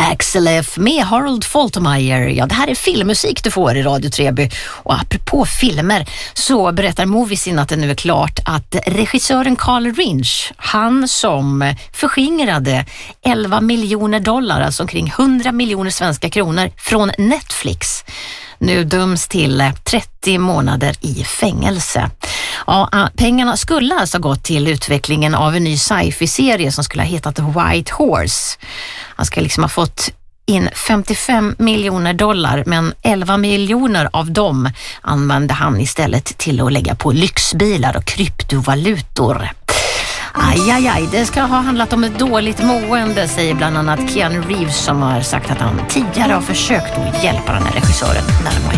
Axel F med Harold Faltermeyer. Ja, det här är filmmusik du får i Radio Treby. Och apropå filmer så berättar Moviesin att det nu är klart att regissören Carl Rinch, han som förskingrade $11 miljoner, alltså omkring 100 miljoner svenska kronor från Netflix, nu döms till 30 månader i fängelse. Ja, pengarna skulle alltså gått till utvecklingen av en ny sci-fi-serie som skulle ha hetat White Horse. Han ska liksom ha fått in $55 miljoner, men 11 miljoner av dem använde han istället till att lägga på lyxbilar och kryptovalutor. Aj, det ska ha handlat om ett dåligt mående, säger bland annat Keanu Reeves, som har sagt att han tidigare har försökt att hjälpa den här regissören närmare.